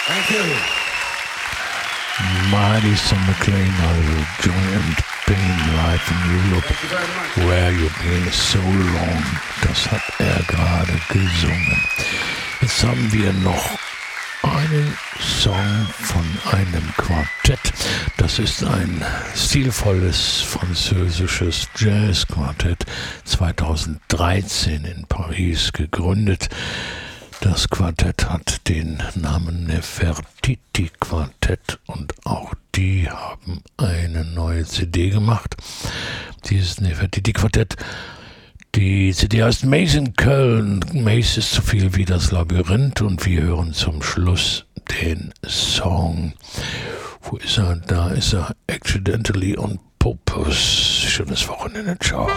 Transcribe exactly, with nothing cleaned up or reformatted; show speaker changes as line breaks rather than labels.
Thank you.
Madison McLean, also Joy and Pain live in Europe. Where you been so long? Das hat er gerade gesungen. Jetzt haben wir noch einen Song von einem Quartett. Das ist ein stilvolles französisches Jazzquartett, zweitausenddreizehn in Paris gegründet. Das Quartett hat den Namen Nefertiti Quartett und auch die haben eine neue C D gemacht. Dieses Nefertiti Quartett. Die C D heißt Maze in Köln. Maze ist so viel wie das Labyrinth und wir hören zum Schluss den Song. Wo ist er? Da ist er. Accidentally on Purpose. Schönes Wochenende. Ciao.